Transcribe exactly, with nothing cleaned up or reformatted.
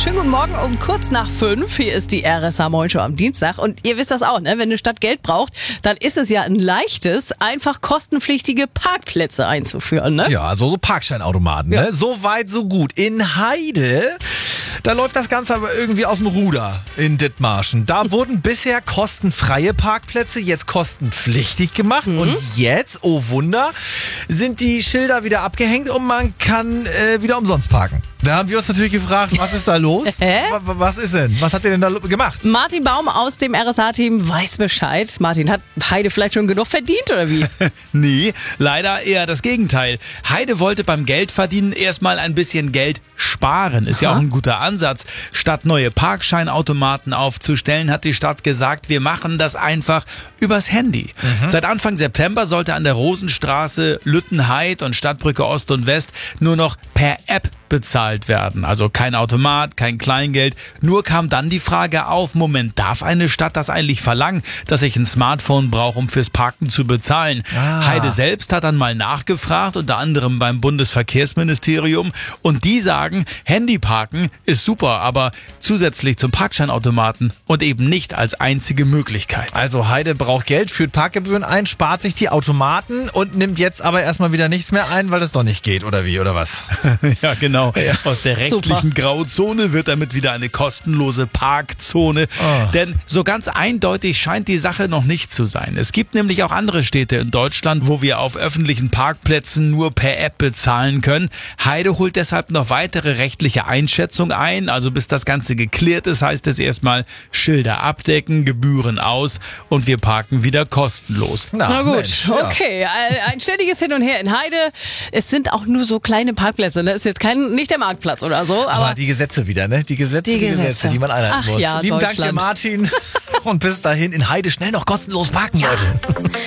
Schönen guten Morgen um kurz nach fünf. Hier ist die R S A Moin Show am Dienstag. Und ihr wisst das auch, ne? Wenn eine Stadt Geld braucht, dann ist es ja ein leichtes, einfach kostenpflichtige Parkplätze einzuführen, ne? Ja, also so Parkscheinautomaten, Ja. ne? So weit, so gut. In Heide, da läuft das Ganze aber irgendwie aus dem Ruder in Dithmarschen. Da wurden bisher kostenfreie Parkplätze jetzt kostenpflichtig gemacht. Mhm. Und jetzt, oh Wunder, sind die Schilder wieder abgehängt und man kann äh, wieder umsonst parken. Da haben wir uns natürlich gefragt, was ist da los? Hä? Wa- wa- Was ist denn? Was habt ihr denn da lo- gemacht? Martin Baum aus dem R S A-Team weiß Bescheid. Martin, hat Heide vielleicht schon genug verdient oder wie? Nee, leider eher das Gegenteil. Heide wollte beim Geldverdienen erstmal ein bisschen Geld sparen. Ist ja Aha. auch ein guter Ansatz. Statt neue Parkscheinautomaten aufzustellen, hat die Stadt gesagt, wir machen das einfach übers Handy. Seit Anfang September sollte an der Rosenstraße, Lüttenheid und Stadtbrücke Ost und West nur noch per App bezahlt werden. Also kein Automat, kein Kleingeld. Nur kam dann die Frage auf, Moment, darf eine Stadt das eigentlich verlangen, dass ich ein Smartphone brauche, um fürs Parken zu bezahlen? Ah. Heide selbst hat dann mal nachgefragt, unter anderem beim Bundesverkehrsministerium. Und die sagen, Handyparken ist super, aber zusätzlich zum Parkscheinautomaten und eben nicht als einzige Möglichkeit. Also Heide braucht Geld, führt Parkgebühren ein, spart sich die Automaten und nimmt jetzt aber erstmal wieder nichts mehr ein, weil das doch nicht geht, oder wie, oder was? Ja, genau. Aus der rechtlichen Grauzone wird damit wieder eine kostenlose Parkzone. Oh. Denn so ganz eindeutig scheint die Sache noch nicht zu sein. Es gibt nämlich auch andere Städte in Deutschland, wo wir auf öffentlichen Parkplätzen nur per App bezahlen können. Heide holt deshalb noch weitere rechtliche Einschätzung ein. Also bis das Ganze geklärt ist, heißt es erstmal Schilder abdecken, Gebühren aus und wir parken wieder kostenlos. Na gut, Mensch, ja. okay. Ein ein ständiges Hin und Her in Heide. Es sind auch nur so kleine Parkplätze. Das ist jetzt kein, nicht der Marktplatz oder so. Aber, Aber die Gesetze wieder, ne? Die Gesetze, Die die Gesetze, Gesetze. die man einhalten Ach muss. ja, Lieben Dank dir, Deutschland. Martin. Und bis dahin in Heide schnell noch kostenlos parken, Leute.